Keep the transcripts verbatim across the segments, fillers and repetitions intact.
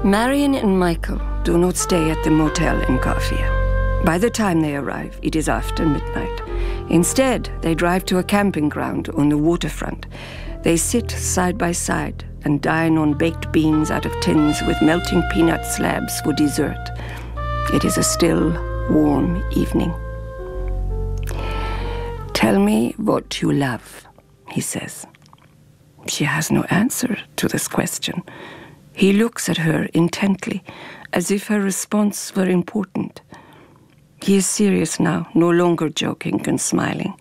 Marion and Michael do not stay at the motel in Kafia. By the time they arrive, it is after midnight. Instead, they drive to a camping ground on the waterfront. They sit side by side and dine on baked beans out of tins with melting peanut slabs for dessert. It is a still, warm evening. "Tell me what you love," he says. She has no answer to this question. He looks at her intently, as if her response were important. He is serious now, no longer joking and smiling.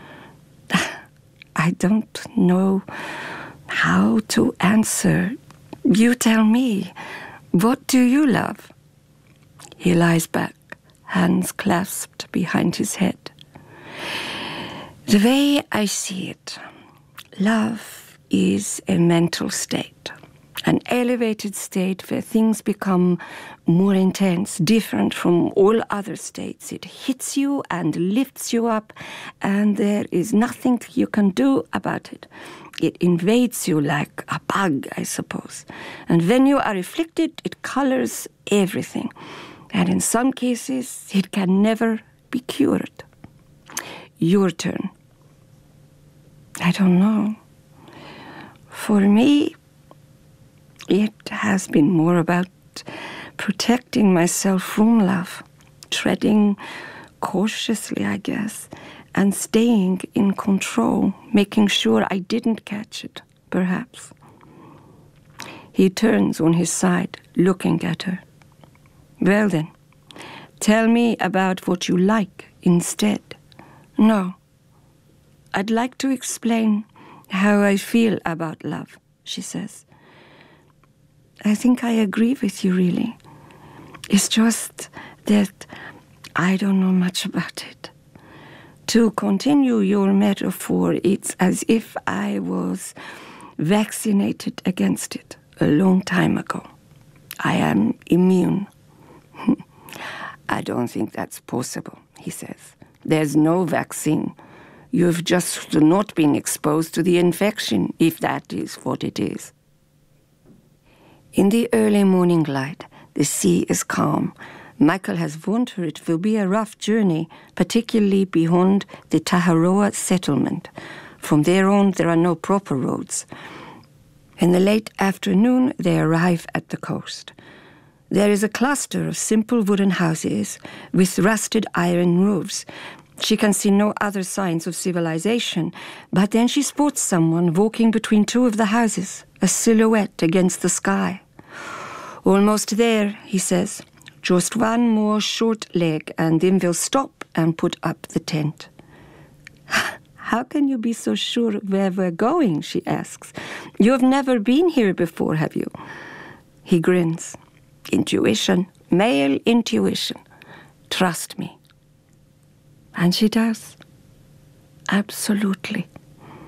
"I don't know how to answer. You tell me. What do you love?" He lies back, hands clasped behind his head. "The way I see it, love is a mental state. An elevated state where things become more intense, different from all other states. It hits you and lifts you up, and there is nothing you can do about it. It invades you like a bug, I suppose. And when you are afflicted, it colors everything. And in some cases, it can never be cured. Your turn." "I don't know. For me, it has been more about protecting myself from love, treading cautiously, I guess, and staying in control, making sure I didn't catch it, perhaps." He turns on his side, looking at her. "Well then, tell me about what you like instead." "No. I'd like to explain how I feel about love," she says. "I think I agree with you, really. It's just that I don't know much about it. To continue your metaphor, it's as if I was vaccinated against it a long time ago. I am immune." "I don't think that's possible," he says. "There's no vaccine. You've just not been exposed to the infection, if that is what it is." In the early morning light, the sea is calm. Michael has warned her it will be a rough journey, particularly beyond the Taharoa settlement. From there on, there are no proper roads. In the late afternoon, they arrive at the coast. There is a cluster of simple wooden houses with rusted iron roofs. She can see no other signs of civilization, but then she spots someone walking between two of the houses, a silhouette against the sky. "Almost there," he says. "Just one more short leg, and then we'll stop and put up the tent." "How can you be so sure where we're going?" she asks. "You have never been here before, have you?" He grins. "Intuition, male intuition. Trust me." And she does. Absolutely.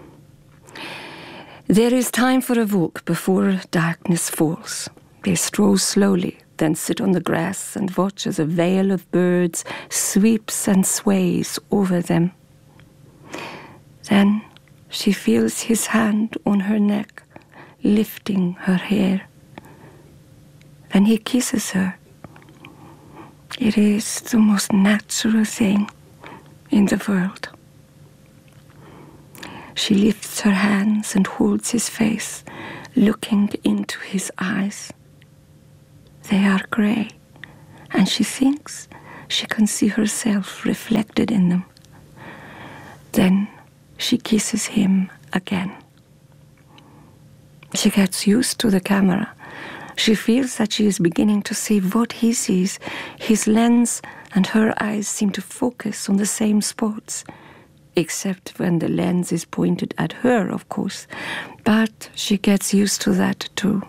There is time for a walk before darkness falls. They stroll slowly, then sit on the grass and watch as a veil of birds sweeps and sways over them. Then she feels his hand on her neck, lifting her hair. Then he kisses her. It is the most natural thing in the world. She lifts her hands and holds his face, looking into his eyes. They are grey, and she thinks she can see herself reflected in them. Then she kisses him again. She gets used to the camera. She feels that she is beginning to see what he sees. His lens and her eyes seem to focus on the same spots, except when the lens is pointed at her, of course. But she gets used to that too.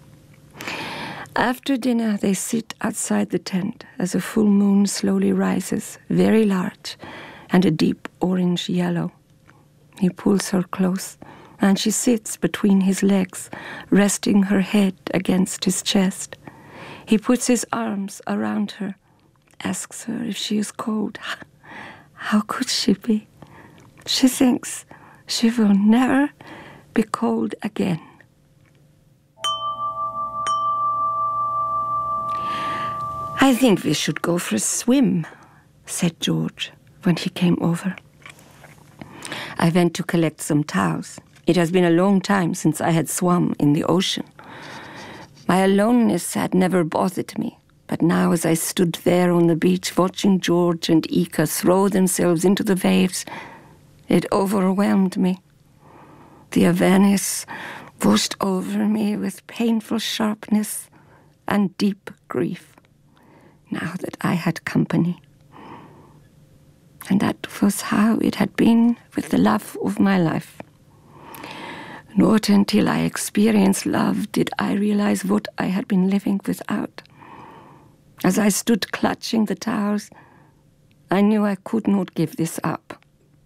After dinner, they sit outside the tent as a full moon slowly rises, very large, and a deep orange yellow. He pulls her close, and she sits between his legs, resting her head against his chest. He puts his arms around her, asks her if she is cold. How could she be? She thinks she will never be cold again. I think we should go for a swim, said George when he came over. I went to collect some towels. It has been a long time since I had swum in the ocean. My aloneness had never bothered me, but now as I stood there on the beach watching George and Ika throw themselves into the waves, it overwhelmed me. The awareness washed over me with painful sharpness and deep grief, now that I had company. And that was how it had been with the love of my life. Not until I experienced love did I realize what I had been living without. As I stood clutching the towels, I knew I could not give this up.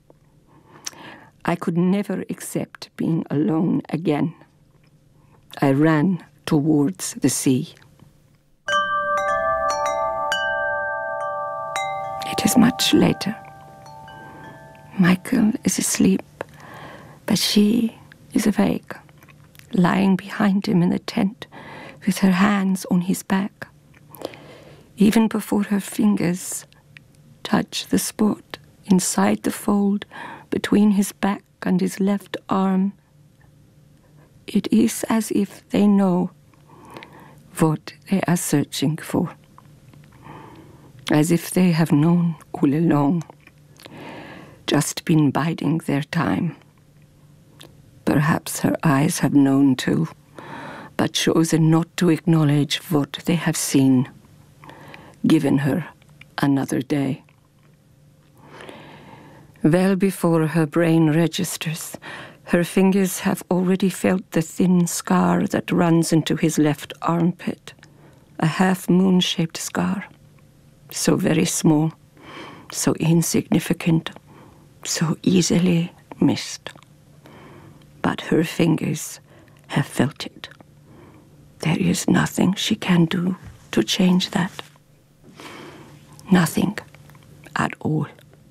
I could never accept being alone again. I ran towards the sea. It is much later. Michael is asleep, but she is awake, lying behind him in the tent with her hands on his back. Even before her fingers touch the spot inside the fold between his back and his left arm, it is as if they know what they are searching for, as if they have known all along, just been biding their time. Perhaps her eyes have known too, but chosen not to acknowledge what they have seen, given her another day. Well before her brain registers, her fingers have already felt the thin scar that runs into his left armpit, a half-moon-shaped scar, so very small, so insignificant, so easily missed. But her fingers have felt it. There is nothing she can do to change that. Nothing at all.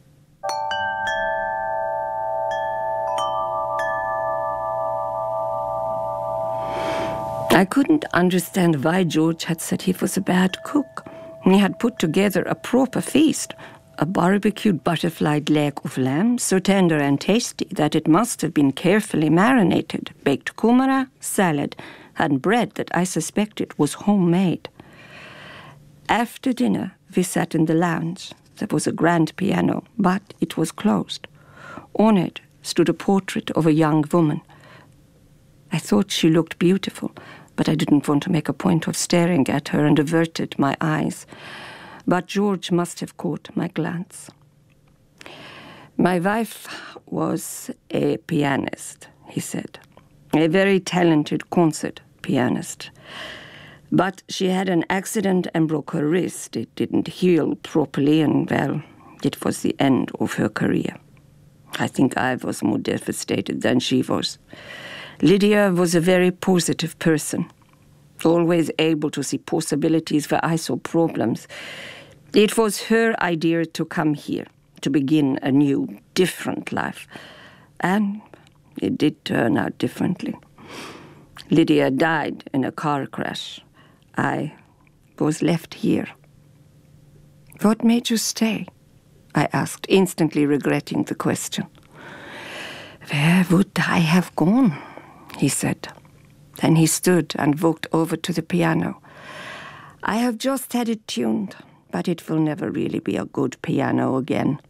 I couldn't understand why George had said he was a bad cook. He had put together a proper feast, a barbecued butterflied leg of lamb, so tender and tasty that it must have been carefully marinated, baked kumara, salad, and bread that I suspected was homemade. After dinner, we sat in the lounge. There was a grand piano, but it was closed. On it stood a portrait of a young woman. I thought she looked beautiful, but I didn't want to make a point of staring at her and averted my eyes. But George must have caught my glance. My wife was a pianist, he said, a very talented concert pianist. But she had an accident and broke her wrist. It didn't heal properly, and, well, it was the end of her career. I think I was more devastated than she was. Lydia was a very positive person, always able to see possibilities where I saw problems. It was her idea to come here, to begin a new, different life. And it did turn out differently. Lydia died in a car crash. I was left here. What made you stay? I asked, instantly regretting the question. Where would I have gone? He said. Then he stood and walked over to the piano. I have just had it tuned, but it will never really be a good piano again.